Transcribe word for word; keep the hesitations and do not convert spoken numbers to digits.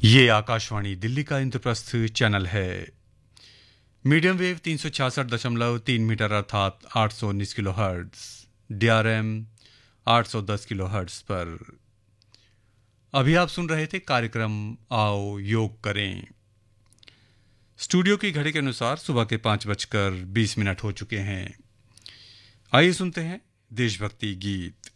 ये आकाशवाणी दिल्ली का इंद्रप्रस्थ चैनल है। मीडियम वेव तीन सौ छियासठ दशमलव तीन मीटर अर्थात आठ सौ उन्नीस kilo hertz, D R M आठ सौ दस किलो हर्ट्ज पर। अभी आप सुन रहे थे कार्यक्रम आओ योग करें। स्टूडियो की घड़ी के अनुसार सुबह के पाँच बजकर बीस मिनट हो चुके हैं। आइए सुनते हैं देशभक्ति गीत।